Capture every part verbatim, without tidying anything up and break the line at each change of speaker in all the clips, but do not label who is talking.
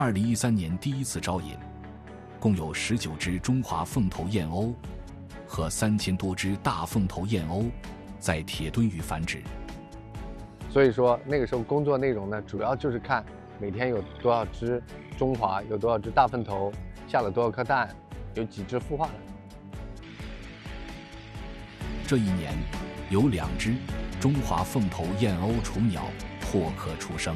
二零一三年第一次招引，共有十九只中华凤头燕鸥和三千多只大凤头燕鸥在铁墩屿繁殖。
所以说那个时候工作内容呢，主要就是看每天有多少只中华，有多少只大凤头，下了多少颗蛋，有几只孵化了。
这一年，有两只中华凤头燕鸥雏鸟破壳出生。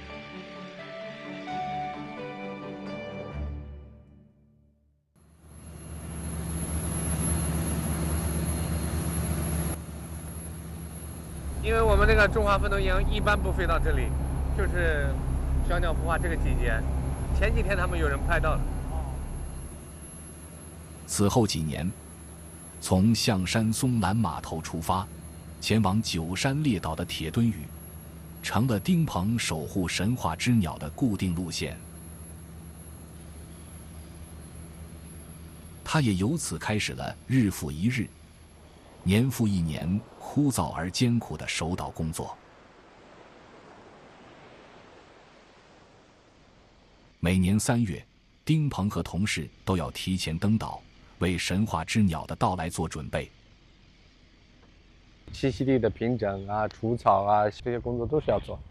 因为我们这个中华凤头鹰一般不飞到这里，就是小鸟孵化这个季节。前几天他们有人拍到了。
此后几年，从象山松兰码头出发，前往九山列岛的铁墩屿，成了丁鹏守护神话之鸟的固定路线。他也由此开始了日复一日、年复一年枯燥而艰苦的守岛工作。每年三月，丁鹏和同事都要提前登岛，为神话之鸟的到来做准备。
栖息地的平整啊、除草啊，这些工作都是要做。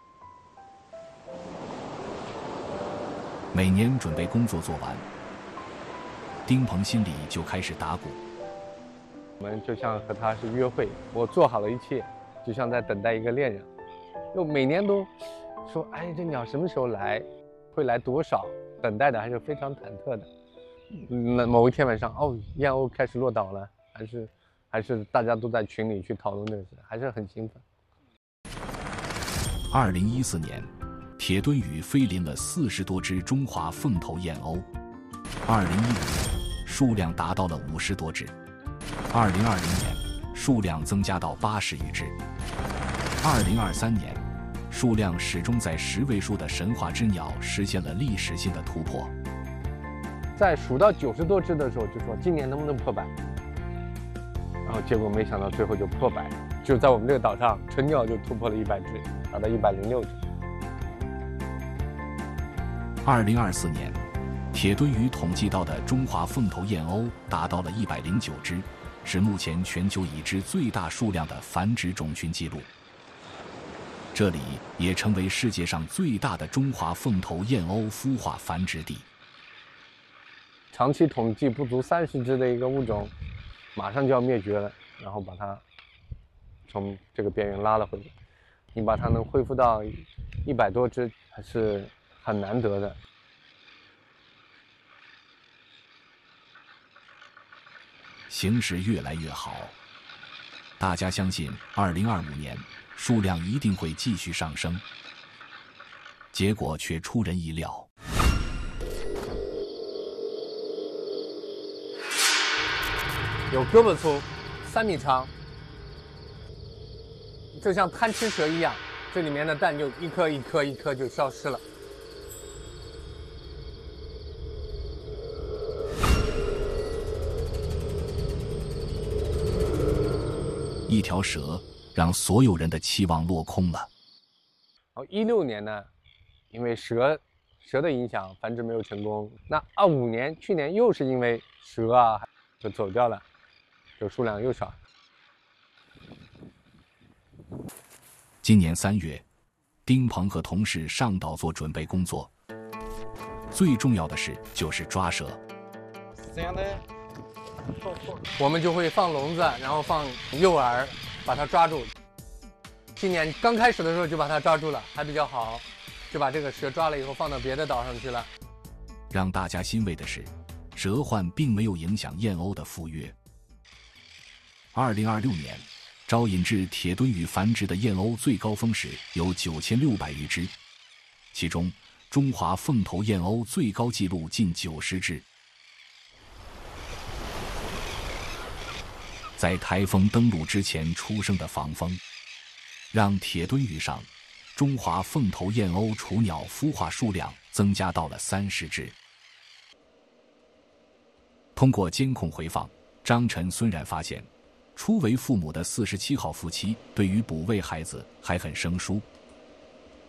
每年准备工作做完，丁鹏心里就开始打鼓。
我们就像和他是约会，我做好了一切，就像在等待一个恋人。就每年都说，哎，这鸟什么时候来，会来多少，等待的还是非常忐忑的。那某一天晚上，哦，燕鸥开始落岛了，还是还是大家都在群里去讨论这个事，还是很兴奋。
二零一四年，铁墩屿飞临了四十多只中华凤头燕鸥。二零一五年，数量达到了五十多只。二零二零年，数量增加到八十余只。二零二三年，数量始终在十位数的神话之鸟实现了历史性的突破。
在数到九十多只的时候，就说今年能不能破百？然后结果没想到最后就破百，就在我们这个岛上，纯鸟就突破了一百只，达到一百零六只。
二零二四年，铁墩屿统计到的中华凤头燕鸥达到了一百零九只，是目前全球已知最大数量的繁殖种群记录。这里也成为世界上最大的中华凤头燕鸥孵化繁殖地。
长期统计不足三十只的一个物种，马上就要灭绝了，然后把它从这个边缘拉了回来。你把它能恢复到一百多只，还是很难得的。
形势越来越好，大家相信二零二五年数量一定会继续上升。结果却出人意料。
有胳膊粗，三米长，就像贪吃蛇一样，这里面的蛋就一颗一颗一颗就消失了。
一条蛇让所有人的期望落空了。
然后一六年呢，因为蛇蛇的影响，繁殖没有成功。那二五年，去年又是因为蛇啊就走掉了，就数量又少。
今年三月，丁鹏和同事上岛做准备工作。最重要的事就是抓蛇。
这样的，我们就会放笼子，然后放诱饵，把它抓住。今年刚开始的时候就把它抓住了，还比较好，就把这个蛇抓了以后放到别的岛上去了。
让大家欣慰的是，蛇患并没有影响燕鸥的赴约。二零二六年，招引至铁墩屿繁殖的燕鸥最高峰时有九千六百余只，其中中华凤头燕鸥最高纪录近九十只。在台风登陆之前出生的防风，让铁墩屿上中华凤头燕鸥雏鸟孵化数量增加到了三十只。通过监控回放，张晨、孙冉发现，初为父母的四十七号夫妻对于哺喂孩子还很生疏，